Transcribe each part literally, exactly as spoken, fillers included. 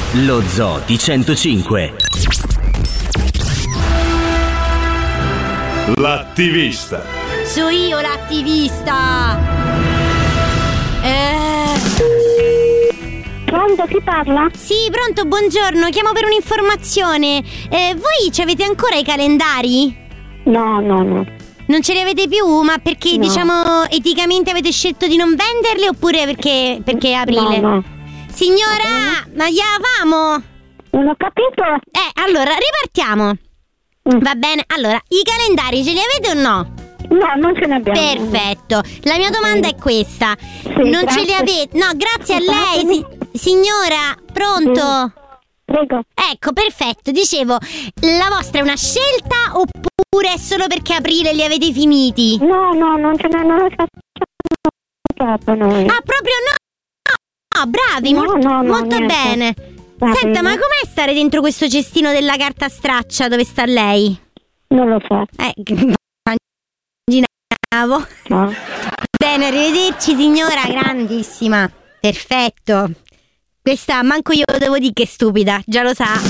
Lo Zoo di centocinque. L'attivista. So io l'attivista. Eh... Pronto, chi parla? Sì, pronto, buongiorno, chiamo per un'informazione. Eh, voi ci avete ancora i calendari? No, no, no. Non ce li avete più? Ma perché, No. diciamo, eticamente avete scelto di non venderli oppure perché, perché è aprile? No, no. Signora, ma gli avamo? Non ho capito. Eh, allora, ripartiamo. Mm. Va bene, allora, i calendari ce li avete o no? No, non ce ne abbiamo. Perfetto. La mia domanda è questa. Sì, non grazie. ce li avete? No, grazie a lei, Fatemi- si- signora. Pronto? Prego. Ecco, perfetto. Dicevo, la vostra è una scelta oppure è solo perché aprile li avete finiti? No, no, non ce ne non ne facciamo proprio noi. Ah, proprio no? No, bravi, No, mol- no, no, molto niente. bene. Va Senta, bene. ma com'è stare dentro questo cestino della carta straccia dove sta lei? Non lo so. Eh, immaginavo. No. Bene, arrivederci signora, grandissima. Perfetto. Questa manco io lo devo dire che è stupida, già lo sa.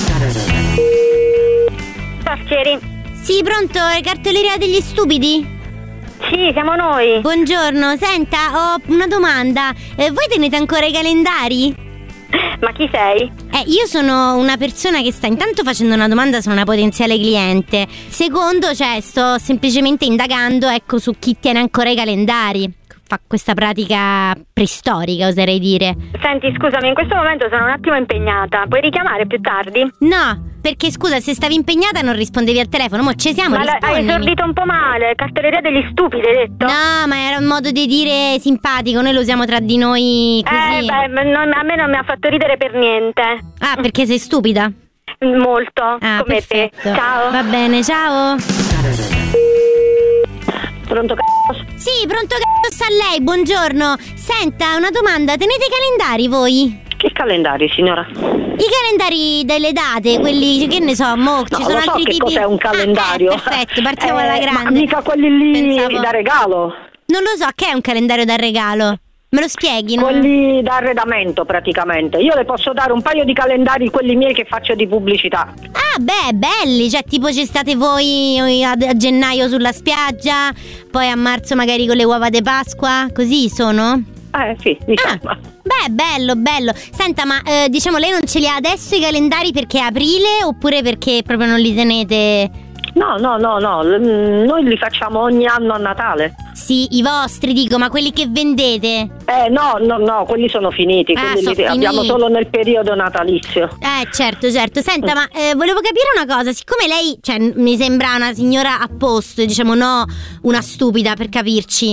Pastieri. Sì, pronto, è cartoleria degli stupidi? Sì, siamo noi. Buongiorno, senta, ho una domanda. Eh, voi tenete ancora i calendari? Ma chi sei? Eh, io sono una persona che sta intanto facendo una domanda su una potenziale cliente. Secondo, cioè, sto semplicemente indagando, ecco, su chi tiene ancora i calendari. Fa questa pratica preistorica, oserei dire. Senti, scusami, in questo momento sono un attimo impegnata. Puoi richiamare più tardi? No, perché scusa, se stavi impegnata non rispondevi al telefono. Mo' ci siamo, Ma la- hai rispondimi. esordito un po' male. Cartoleria degli stupidi, hai detto? No, ma era un modo di dire simpatico, noi lo usiamo tra di noi così. Eh, beh, non- a me non mi ha fatto ridere per niente. Ah, perché sei stupida? Molto. Ah, come perfetto. te. Ciao. Va bene, ciao. Pronto, c***o? Sì, pronto c***o a lei, buongiorno. Senta, una domanda, tenete i calendari voi? Che calendari, signora? I calendari delle date, quelli, che ne so, mo, ci No, sono lo so altri che tipi. cos'è un calendario. Ah, eh, perfetto, partiamo Eh, alla Ma grande. mica quelli lì Pensavo- da regalo. Non lo so, che è un calendario da regalo? Me lo spieghi? no? Quelli da arredamento praticamente. Io le posso dare un paio di calendari, quelli miei che faccio di pubblicità. Ah, beh, belli, cioè tipo ci state voi a, a gennaio sulla spiaggia, poi a marzo magari con le uova di Pasqua, così sono? Eh sì, diciamo. Ah, beh, bello, bello. Senta, ma eh, diciamo lei non ce li ha adesso i calendari perché è aprile oppure perché proprio non li tenete? No, no, no, no, l- noi li facciamo ogni anno a Natale. Sì, i vostri dico, ma quelli che vendete? Eh no, no, no, quelli sono finiti, Ah, quelli sono li abbiamo finiti. solo nel periodo natalizio. Eh, certo, certo. Senta, ma eh, volevo capire una cosa. Siccome lei, cioè, mi sembra una signora a posto, diciamo, no una stupida, per capirci.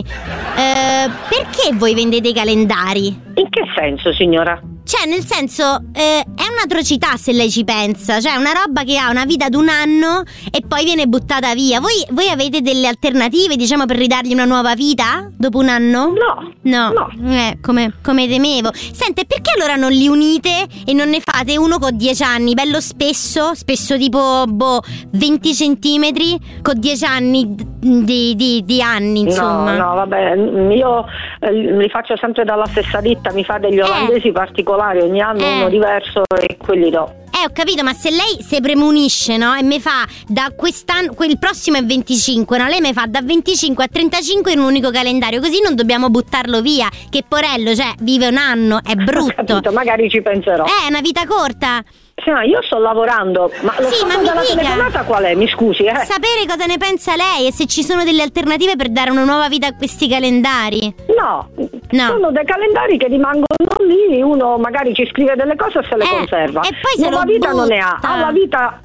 Eh, perché voi vendete i calendari? In che senso, signora? Cioè, nel senso, eh, è un'atrocità se lei ci pensa. Cioè, una roba che ha una vita d'un anno e poi viene buttata via. Voi, voi avete delle alternative, diciamo, per ridargli una nuova vita dopo un anno? No. No, No. Eh, come, come temevo. Senta, e perché allora non li unite e non ne fate uno con dieci anni, bello spesso, spesso tipo, boh, venti centimetri, con dieci anni di, di, di anni, insomma. No, no, vabbè, io eh, li faccio sempre dalla stessa ditta, mi fa degli olandesi particolari, ogni anno Eh. uno diverso e quelli do. Eh, ho capito, ma se lei si premunisce, no? E mi fa da quest'anno, il prossimo è venticinque, no? Lei mi fa da venticinque a trentacinque in un unico calendario, così non dobbiamo buttarlo via. Che porello, cioè, vive un anno, è Ho brutto. capito, magari ci penserò. Eh, è una vita corta. Sì, ma io sto lavorando, ma lo Sì, scopo ma mi della dica. telefonata qual è? Mi scusi, eh? Sapere cosa ne pensa lei e se ci sono delle alternative per dare una nuova vita a questi calendari. No, No. sono dei calendari che rimangono lì, uno magari ci scrive delle cose e se le Eh, conserva. e poi se Nuova lo vita non ne ha, butta. ha la vita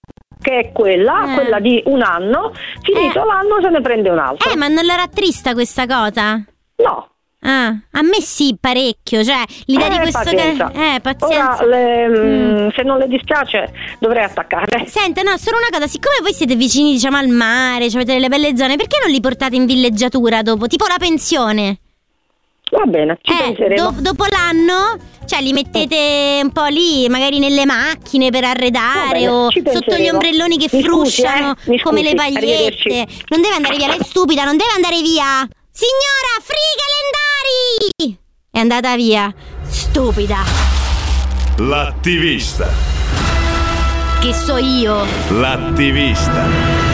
che è quella, Eh. quella di un anno, finito Eh. l'anno se ne prende un altro. Eh, ma non la rattrista questa cosa? No. Ah, a me sì, parecchio, cioè l'idea Eh, di questo pazienza. ca- Eh, pazienza. Ora, le, Mm. mm, se non le dispiace, dovrei attaccare. Senta, no, solo una cosa, siccome voi siete vicini, diciamo, al mare, cioè avete delle belle zone, perché non li portate in villeggiatura dopo? Tipo la pensione? Va bene, ci Eh, penseremo. do- dopo l'anno, cioè li mettete un po' lì, magari nelle macchine per Va arredare bene, o ci sotto gli penseremo. ombrelloni che Mi scusi, frusciano eh, mi come scusi, le pagliette. arrivederci. Non deve andare via, lei è stupida, non deve andare via. Signora, free calendari! È andata via, stupida. L'attivista. Che so io. L'attivista.